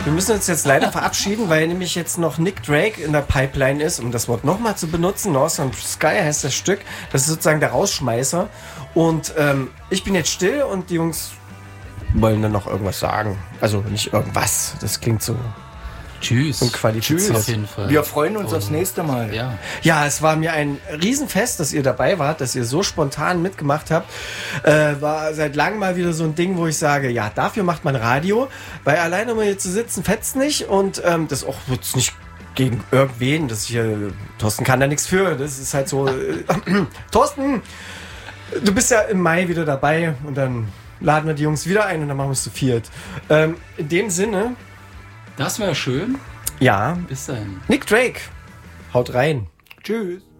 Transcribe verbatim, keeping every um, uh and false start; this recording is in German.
Wir müssen uns jetzt leider verabschieden, weil nämlich jetzt noch Nick Drake in der Pipeline ist, um das Wort nochmal zu benutzen. Northern Sky heißt das Stück. Das ist sozusagen der Rausschmeißer. Und ähm, ich bin jetzt still und die Jungs wollen dann noch irgendwas sagen. Also nicht irgendwas. Das klingt so... Tschüss. Und qualifiziert. Auf jeden Fall. Wir freuen uns und, aufs nächste Mal. Ja. Ja, es war mir ein Riesenfest, dass ihr dabei wart, dass ihr so spontan mitgemacht habt. Äh, war seit langem mal wieder so ein Ding, wo ich sage, ja, dafür macht man Radio, weil alleine mal hier zu sitzen, fetzt nicht und ähm, das auch jetzt nicht gegen irgendwen, das hier, Thorsten kann da nichts für, das ist halt so, äh, Thorsten, du bist ja im Mai wieder dabei und dann laden wir die Jungs wieder ein und dann machen wir es zu viert. Ähm, in dem Sinne, Das wäre schön. ja, Bis dahin. Nick Drake, haut rein. Tschüss.